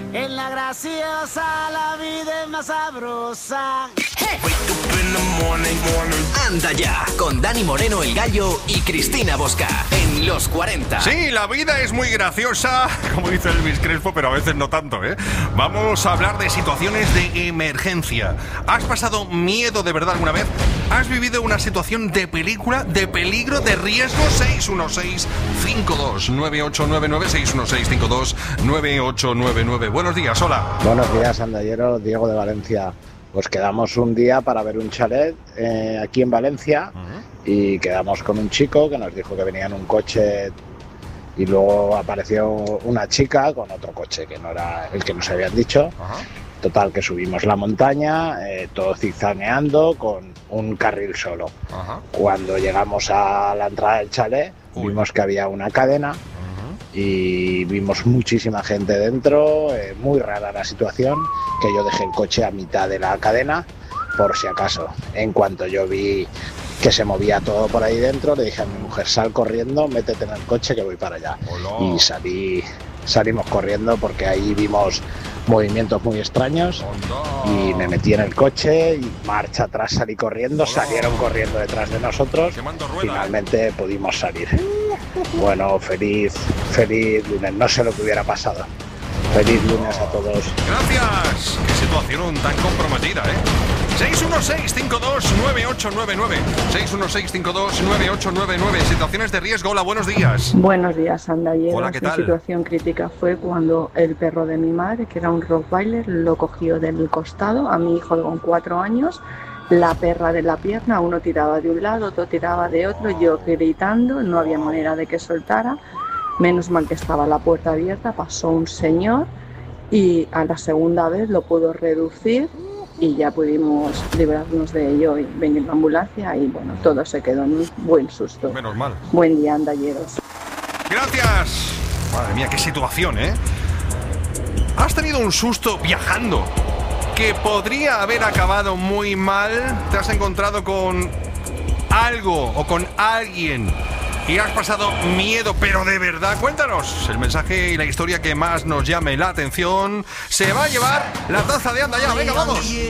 En la graciosa la vida es más sabrosa. Anda ya, con Dani Moreno el Gallo y Cristina Bosca, en Los 40. Sí, la vida es muy graciosa, como dice Elvis Crespo, pero a veces no tanto, ¿eh? Vamos a hablar de situaciones de emergencia. ¿Has pasado miedo de verdad alguna vez? ¿Has vivido una situación de película, de peligro, de riesgo? 616-529899, 616-529899. Buenos días, hola. Buenos días, andalleros. Diego de Valencia. Pues quedamos un día para ver un chalet aquí en Valencia y quedamos con un chico que nos dijo que venía en un coche y luego apareció una chica con otro coche que no era el que nos habían dicho. Total, que subimos la montaña, todo zigzagueando con un carril solo. Cuando llegamos a la entrada del chalet, vimos que había una cadena y vimos muchísima gente dentro, muy rara la situación, que yo dejé el coche a mitad de la cadena por si acaso. En cuanto yo vi que se movía todo por ahí dentro, le dije a mi mujer: sal corriendo, métete en el coche que voy para allá. Y salimos corriendo porque ahí vimos movimientos muy extraños y me metí en el coche y marcha atrás salí corriendo. Salieron corriendo detrás de nosotros. Finalmente pudimos salir. Bueno, feliz lunes. No sé lo que hubiera pasado. Feliz lunes a todos. Gracias. Qué situación tan comprometida, ¿eh? 616-529899, 616-529899. Situaciones de riesgo. Hola, buenos días. Buenos días, andalleros. Hola, ¿qué tal? Mi situación crítica fue cuando el perro de mi madre, que era un Rottweiler, lo cogió del costado a mi hijo con 4 años. La perra de la pierna, uno tiraba de un lado, otro tiraba de otro, yo gritando, no había manera de que soltara. Menos mal que estaba la puerta abierta, pasó un señor y a la segunda vez lo pudo reducir y ya pudimos librarnos de ello y venir la ambulancia y bueno, todo se quedó en un buen susto. Menos mal. Buen día, andalleros. Gracias. Madre mía, qué situación, ¿eh? ¿Has tenido un susto viajando que podría haber acabado muy mal? ¿Te has encontrado con algo o con alguien y has pasado miedo, pero de verdad? Cuéntanos. El mensaje y la historia que más nos llame la atención se va a llevar la taza de Anda Ya. Venga, vamos.